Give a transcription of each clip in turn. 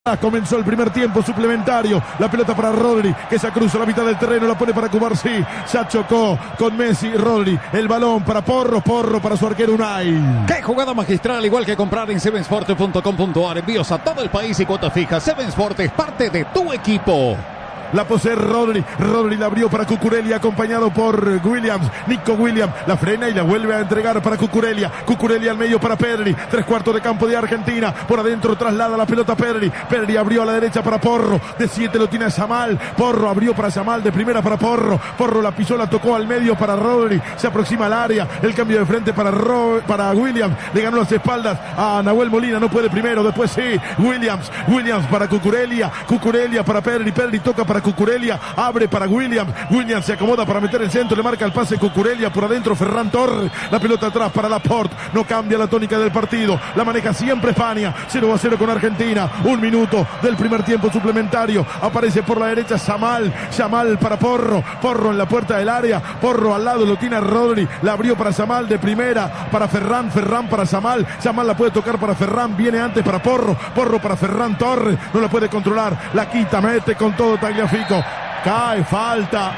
Comenzó el primer tiempo suplementario. La pelota para Rodri, que se cruza la mitad del terreno, la pone para Cubarsí. Ya chocó con Messi. Rodri, el balón para Porro para su arquero Unai. Qué jugada magistral, igual que comprar en sevensport.com.ar. Envíos a todo el país y cuotas fijas. Seven Sport es parte de tu equipo. La posee Rodri. Rodri la abrió para Cucurella, acompañado por Williams. Nico Williams la frena y la vuelve a entregar para Cucurella. Cucurella al medio para Pedri. 3/4 de campo de Argentina. Por adentro traslada la pelota Pedri. Pedri abrió a la derecha para Porro. De 7 lo tiene Yamal. Porro abrió para Yamal. De primera para Porro. Porro la pisó, la tocó al medio para Rodri. Se aproxima al área. El cambio de frente para Williams. Le ganó las espaldas a Nahuel Molina. No puede primero. Después sí. Williams para Cucurella. Cucurella para Pedri. Pedri toca para Cucurella, abre para Williams. Williams se acomoda para meter el centro, le marca el pase Cucurella, por adentro Ferran Torres, la pelota atrás para Laporte. No cambia la tónica del partido, la maneja siempre España. 0-0 con Argentina. 1 minuto del primer tiempo suplementario. Aparece por la derecha Yamal para Porro en la puerta del área. Porro al lado lo tiene Rodri, la abrió para Yamal, de primera para Ferran para Yamal la puede tocar para Ferran, viene antes para Porro para Ferran Torres, no la puede controlar, la quita, mete con todo Tagliafico. Cae, falta,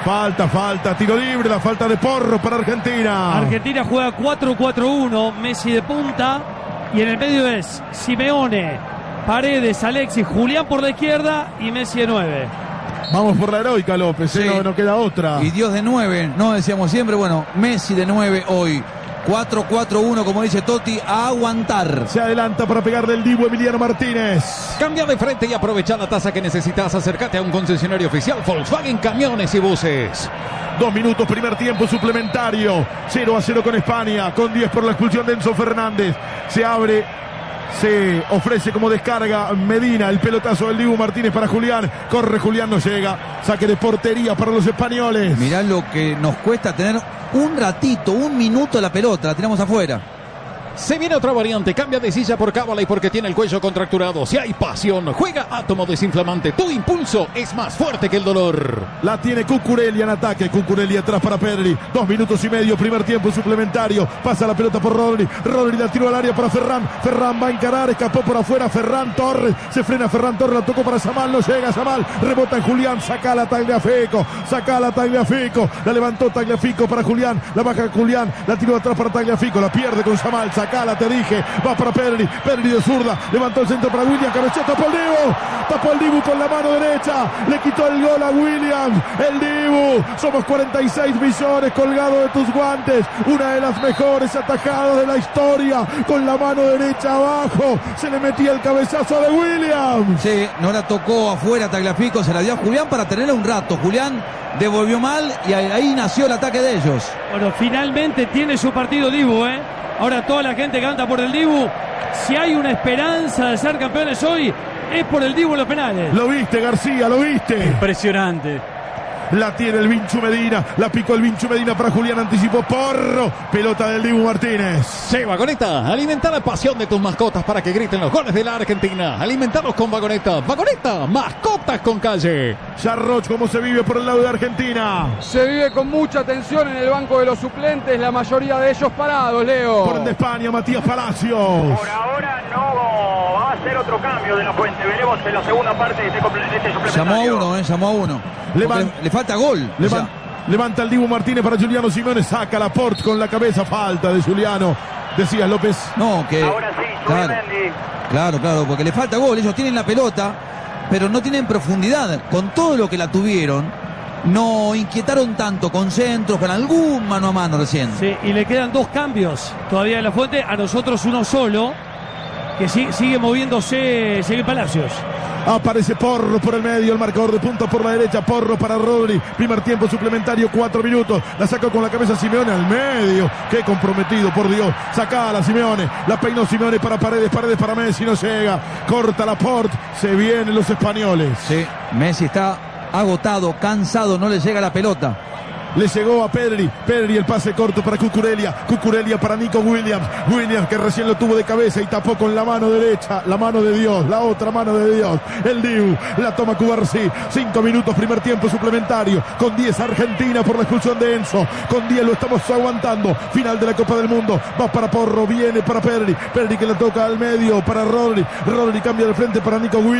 tiro libre, la falta de Porro para Argentina. Argentina juega 4-4-1, Messi de punta y en el medio es Simeone, Paredes, Alexis, Julián por la izquierda y Messi de 9. Vamos por la heroica, López, sí. No queda otra. Y Dios de 9, no decíamos siempre, bueno, Messi de 9 hoy. 4-4-1, como dice Totti, a aguantar. Se adelanta para pegarle el Dibu Emiliano Martínez. Cambia de frente y aprovecha la tasa que necesitas. Acércate a un concesionario oficial Volkswagen Camiones y Buses. 2 minutos, primer tiempo suplementario. 0-0 con España, con 10 por la expulsión de Enzo Fernández. Se abre, se ofrece como descarga Medina, el pelotazo del Dibu Martínez para Julián. Corre Julián, no llega. Saque de portería para los españoles. Mirá lo que nos cuesta tener un ratito, 1 minuto la pelota, la tiramos afuera. Se viene otra variante, cambia de silla por cábala y porque tiene el cuello contracturado. Si hay pasión, juega Átomo Desinflamante. Tu impulso es más fuerte que el dolor. La tiene Cucurella en ataque. Cucurella atrás para Pedri. 2 minutos y medio, primer tiempo suplementario. Pasa la pelota por Rodri. Rodri la tiró al área para Ferran. Ferran va a encarar, escapó por afuera. Ferran Torres. Se frena Ferran Torres, la tocó para Yamal. No llega Yamal. Rebota en Julián. Saca la Tagliafico. La levantó Tagliafico para Julián. La baja Julián. La tiró atrás para Tagliafico. La pierde con Yamal. Sacala, te dije, va para Pedri de zurda, levantó el centro para Williams, cabeceó, tapó el Dibu con la mano derecha, le quitó el gol a Williams, el Dibu, somos 46 millones colgado de tus guantes, una de las mejores atajadas de la historia, con la mano derecha abajo, se le metía el cabezazo de Williams. Sí, no la tocó afuera Tagliafico, se la dio a Julián para tenerla un rato. Julián devolvió mal y ahí nació el ataque de ellos. Bueno, finalmente tiene su partido Dibu, Ahora toda la gente canta por el Dibu. Si hay una esperanza de ser campeones hoy, es por el Dibu en los penales. Lo viste, García, lo viste. Impresionante. La tiene el Vinchu Medina, la picó el Vinchu Medina para Julián, anticipó Porro, pelota del Dibu Martínez. Sí, Vagoneta, alimenta la pasión de tus mascotas para que griten los goles de la Argentina. Alimentalos con Vagoneta. Vagoneta, mascotas con calle. Charroch, ¿cómo se vive por el lado de Argentina? Se vive con mucha tensión en el banco de los suplentes, la mayoría de ellos parados, Leo. Por el de España, Matías Palacios. Por ahora no va a hacer otro cambio de la Fuente. Veremos en la segunda parte de este suplementario. Llamó a uno. Le falta gol. Levanta el Dibu Martínez para Giuliano Simeone, saca Laporte con la cabeza, falta de Giuliano. Decías, López. No, que ahora sí, claro, porque le falta gol. Ellos tienen la pelota, pero no tienen profundidad. Con todo lo que la tuvieron, no inquietaron tanto con centros, con algún mano a mano recién. Sí, y le quedan 2 cambios todavía de la Fuente, a nosotros uno solo, que sigue moviéndose, sigue Palacios. Aparece Porro por el medio, el marcador de punta por la derecha, Porro para Rodri, primer tiempo suplementario, 4 minutos, la sacó con la cabeza Simeone al medio, qué comprometido, por Dios, sacala Simeone, la peinó Simeone para Paredes para Messi, no llega, corta Laporte, se vienen los españoles. Sí, Messi está agotado, cansado, no le llega la pelota. Le llegó a Pedri. Pedri, el pase corto para Cucurella. Cucurella para Nico Williams. Williams que recién lo tuvo de cabeza y tapó con la mano derecha. La mano de Dios, la otra mano de Dios. El Dibu la toma Cubarsí. 5 minutos, primer tiempo suplementario. Con 10 Argentina por la expulsión de Enzo. Con 10 lo estamos aguantando. Final de la Copa del Mundo. Va para Porro, viene para Pedri. Pedri que le toca al medio para Rodri. Rodri cambia de frente para Nico Williams.